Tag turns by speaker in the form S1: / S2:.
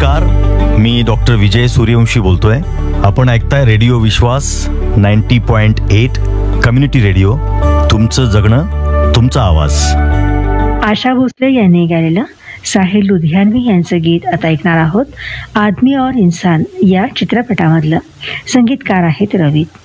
S1: नमस्कार, मी डॉक्टर विजय सूर्यवंशी बोलतोय. आपण ऐकताय रेडिओ विश्वास 90.8 कम्युनिटी रेडिओ. तुमचं जगणं, तुमचा आवाज.
S2: आशा भोसले यांनी गायलेलं साहिल लुधियानवी यांचं गीत आता ऐकणार आहोत. आदमी और इंसान या चित्रपटामधलं. संगीतकार आहेत रवी.